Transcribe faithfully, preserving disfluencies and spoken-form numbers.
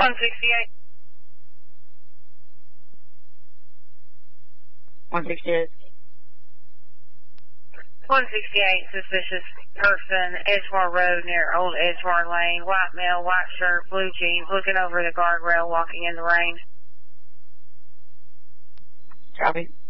one sixty-eight. one sixty-eight. one sixty-eight, suspicious person, Edgewater Road near Old Edgewater Lane, white male, white shirt, blue jeans, looking over the guardrail, walking in the rain. Copy.